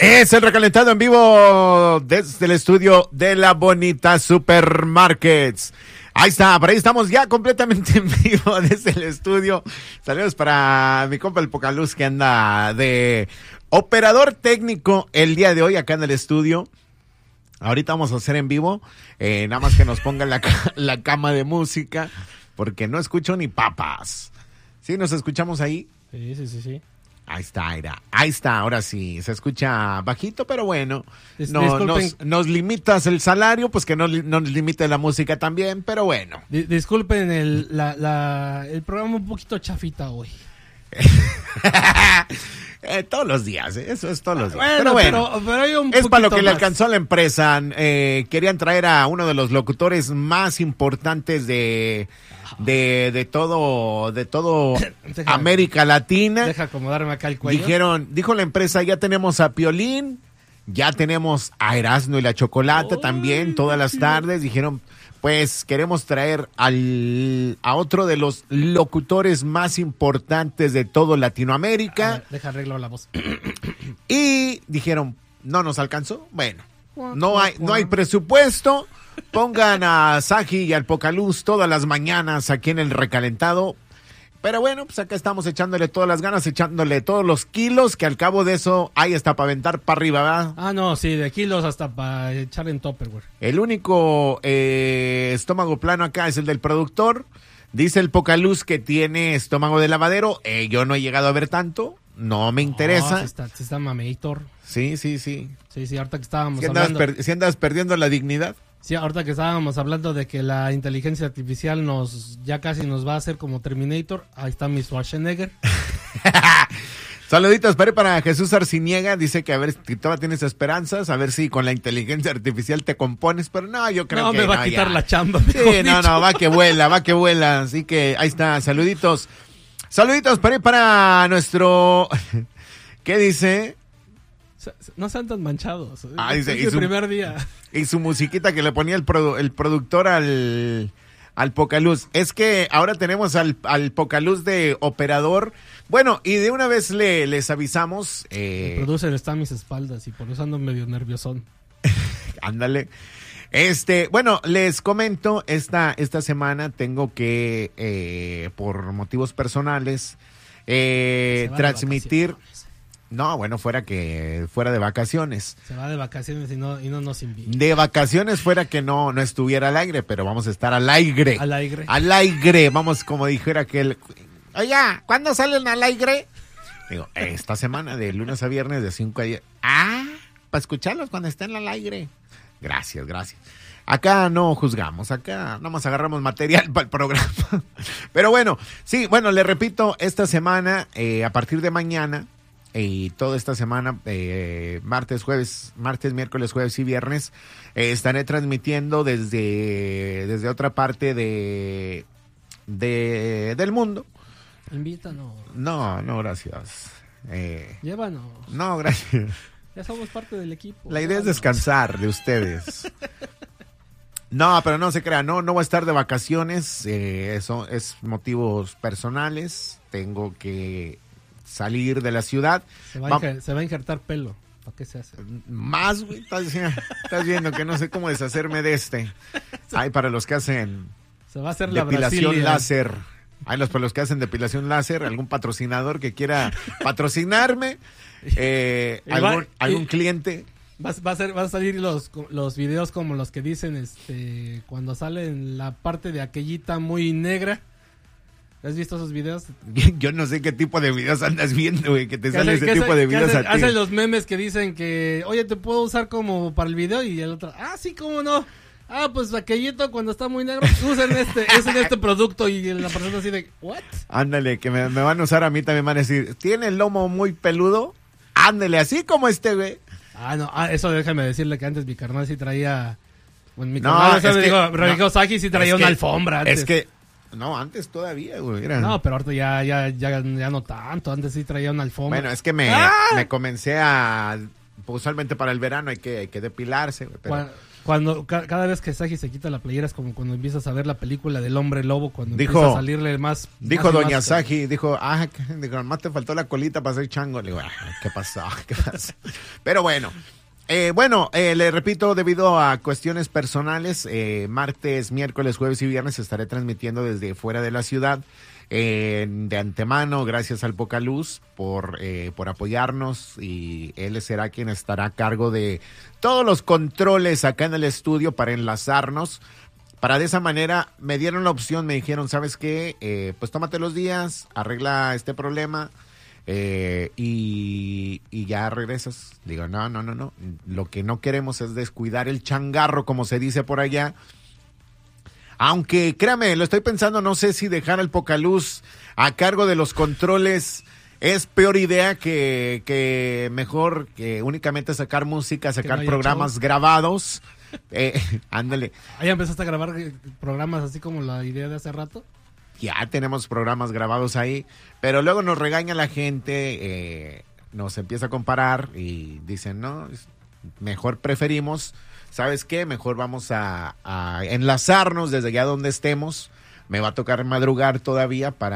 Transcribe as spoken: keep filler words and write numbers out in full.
Es el recalentado en vivo desde el estudio de La Bonita Supermarkets. Ahí está, por ahí estamos ya completamente en vivo desde el estudio. Saludos para mi compa el Pocaluz que anda de operador técnico el día de hoy acá en el estudio. Ahorita vamos a hacer en vivo, eh, nada más que nos pongan la, la cama de música, porque no escucho ni papas. ¿Sí nos escuchamos ahí? Sí, sí, sí, sí. Ahí está, Aira. Ahí está, ahora sí. Se escucha bajito, pero bueno. Dis- No, disculpen. nos, nos limitas el salario, pues que no li- no nos limite la música también, pero bueno. Di- disculpen el, la, la, el programa un poquito chafita hoy. Eh, todos los días, eh, eso es todos los días. Bueno, pero bueno, pero, pero hay un es para lo poquito que le más. alcanzó a la empresa. Eh, querían traer a uno de los locutores más importantes de, de, de todo, de todo Deja- América Latina. Deja acomodarme acá el cuello. Dijeron, dijo la empresa, ya tenemos a Piolín, ya tenemos a Erasmo y la Chocolata Ay, también todas las tardes. Dijeron, pues queremos traer al, a otro de los locutores más importantes de todo A Latinoamérica. ver, deja arreglo la voz. Y dijeron, no nos alcanzó. Bueno, no hay, no hay presupuesto. Pongan a Saji y al Pocaluz todas las mañanas aquí en el recalentado. Pero bueno, pues acá estamos echándole todas las ganas, echándole todos los kilos, que al cabo de eso hay hasta para aventar para arriba, ¿verdad? Ah, no, sí, de kilos hasta para echar en Tupperware. El único eh, estómago plano acá es el del productor. Dice el Pocaluz que tiene estómago de lavadero. Eh, yo no he llegado a ver tanto, no me No, interesa. sí está, sí está mameator. Sí, sí, sí. Sí, sí, ahorita que estábamos Si andas, hablando. per- si andas perdiendo la dignidad. Sí, ahorita que estábamos hablando de que la inteligencia artificial nos ya casi nos va a hacer como Terminator. Ahí está mi Schwarzenegger. Saluditos para, para Jesús Arciniega, dice que a ver si todavía tienes esperanzas, a ver si con la inteligencia artificial te compones, pero no, yo creo No, que me va no, a quitar ya. la chamba. Sí, mejor no, dicho. no, va que vuela, va que vuela, así que ahí está, saluditos. Saluditos para, para nuestro, ¿qué dice? Se- se- No sean tan manchados. Ah, dice, es y el su- primer día. Y su musiquita que le ponía el, produ- el productor al, al Pocaluz. Es que ahora tenemos al, al Pocaluz de operador. Bueno, y de una vez le, les avisamos. El Eh, producer está a mis espaldas y por eso ando medio nerviosón. ándale. Este, bueno, les comento, esta, esta semana tengo que, eh, por motivos personales, eh, Se va de transmitir. vacaciones. No, bueno, fuera que fuera de vacaciones. Se va de vacaciones y no, y no nos invita. De vacaciones fuera que no, no estuviera al aire, pero vamos a estar al aire. Al aire. Al aire, vamos, como dijera aquel. Oiga, ¿cuándo salen al aire? Digo, esta semana, de lunes a viernes, de cinco a diez. Ah, para escucharlos cuando estén al aire. Gracias, gracias. Acá no juzgamos, acá nomás agarramos material para el programa. Pero bueno, sí, bueno, le repito, esta semana, eh, a partir de mañana, y toda esta semana, eh, martes, jueves, martes, miércoles, jueves y viernes, eh, estaré transmitiendo desde, desde otra parte de, de del mundo. Invítanos. No, no, gracias. Eh, Llévanos. no, gracias. Ya somos parte del equipo. La idea es Llévanos. descansar de ustedes. No, pero no se crean, no, no voy a estar de vacaciones, eh, eso es motivos personales, tengo que salir de la ciudad. Se va, a Va- injer- se va a injertar pelo. ¿Para qué se hace? Más, güey, estás, estás viendo que no sé cómo deshacerme de este. Ay, para los que hacen Se va a hacer la depilación Brasilia. láser. Hay los para los que hacen depilación láser, algún patrocinador que quiera patrocinarme, eh, Y va- algún, algún y- cliente. Va, va a ser, va a salir los, los videos como los que dicen este cuando sale en la parte de aquellita muy negra. ¿Has visto esos videos? Yo no sé qué tipo de videos andas viendo, güey, que te Que sale hace- ese que tipo hace- de que videos hace- a ti. hacen los memes que dicen que, oye, ¿te puedo usar como para el video? Y el otro, ah, sí, ¿cómo no? Ah, pues aquellito cuando está muy negro, usen este, usen este producto. Y la persona así de, ¿what? Ándale, que me, me van a usar a mí también, van a decir, ¿tiene el lomo muy peludo? Ándale, así como este, güey. Ah, no, ah, eso déjame decirle que antes mi carnal sí traía. Bueno, mi No, carnal, o sea, es me que- digo, no, Rodrigo Saki sí traía es una que- alfombra antes. Es que, no, antes todavía, güey. Era. No, pero ahorita ya, ya, ya, ya no tanto. Antes sí traía una alfombra. Bueno, es que me, ¡Ah! me comencé a, pues, usualmente para el verano hay que, hay que depilarse, güey, pero Cuando, Cuando ca- cada vez que Saji se quita la playera es como cuando empiezas a ver la película del hombre lobo, cuando Dijo- empieza a salirle más. Dijo más y doña más- Saji, dijo, ah, que- dijo, nomás te faltó la colita para ser chango. Le digo, ah, ¿qué pasó? ¿Qué pasó? Pero bueno, eh, bueno, eh, le repito, debido a cuestiones personales, eh, martes, miércoles, jueves y viernes estaré transmitiendo desde fuera de la ciudad. Eh, de antemano, gracias al Pocaluz por, eh, por apoyarnos, y él será quien estará a cargo de todos los controles acá en el estudio para enlazarnos. Para de esa manera me dieron la opción, me dijeron, ¿sabes qué? Eh, pues tómate los días, arregla este problema eh, y, y ya regresas. Digo, no, no, no, no. Lo que no queremos es descuidar el changarro, como se dice por allá. Aunque, créame, lo estoy pensando, no sé si dejar al Pocaluz a cargo de los controles es peor idea que, que mejor que únicamente sacar música, sacar no haya programas show. grabados. Eh, ándale, ¿Ah, ya empezaste a grabar eh, programas así como la idea de hace rato? ya tenemos programas grabados ahí, pero luego nos regaña la gente, eh, nos empieza a comparar y dicen, no, es- mejor preferimos, ¿sabes qué? Mejor vamos a, a enlazarnos desde allá donde estemos. Me va a tocar madrugar todavía para